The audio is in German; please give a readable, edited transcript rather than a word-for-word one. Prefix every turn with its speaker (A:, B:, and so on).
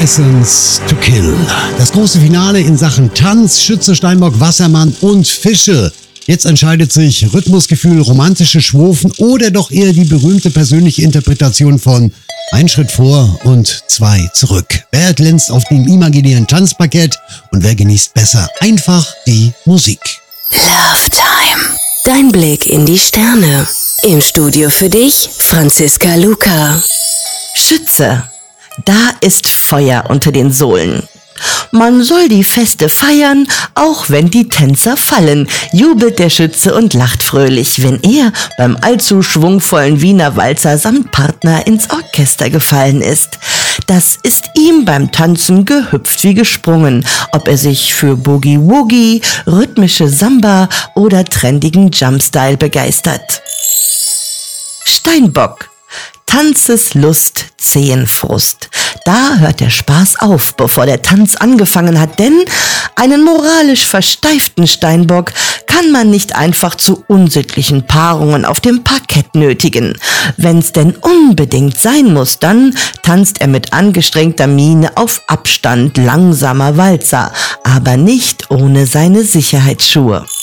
A: License to Kill. Das große Finale in Sachen Tanz, Schütze, Steinbock, Wassermann und Fische. Jetzt entscheidet sich Rhythmusgefühl, romantische Schwofen oder doch eher die berühmte persönliche Interpretation von ein Schritt vor und zwei zurück. Wer glänzt auf dem imaginären Tanzparkett und wer genießt besser einfach die Musik?
B: Love Time. Dein Blick in die Sterne. Im Studio für dich, Franziska Luca.
C: Schütze. Da ist Feuer unter den Sohlen. Man soll die Feste feiern, auch wenn die Tänzer fallen, jubelt der Schütze und lacht fröhlich, wenn er beim allzu schwungvollen Wiener Walzer samt Partner ins Orchester gefallen ist. Das ist ihm beim Tanzen gehüpft wie gesprungen, ob er sich für Boogie-Woogie, rhythmische Samba oder trendigen Jumpstyle begeistert. Steinbock. Tanzeslust, Zehenfrust. Da hört der Spaß auf, bevor der Tanz angefangen hat, denn einen moralisch versteiften Steinbock kann man nicht einfach zu unsittlichen Paarungen auf dem Parkett nötigen. Wenn's denn unbedingt sein muss, dann tanzt er mit angestrengter Miene auf Abstand langsamer Walzer, aber nicht ohne seine Sicherheitsschuhe.